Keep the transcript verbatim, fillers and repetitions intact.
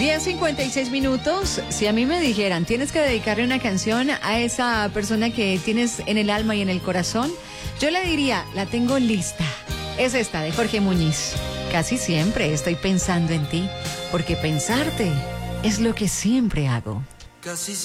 diez cincuenta y seis minutos. Si a mí me dijeran, tienes que dedicarle una canción a esa persona que tienes en el alma y en el corazón, yo le diría, la tengo lista. Es esta, de Jorge Muñiz. Casi siempre estoy pensando en ti, porque pensarte es lo que siempre hago. Casi siempre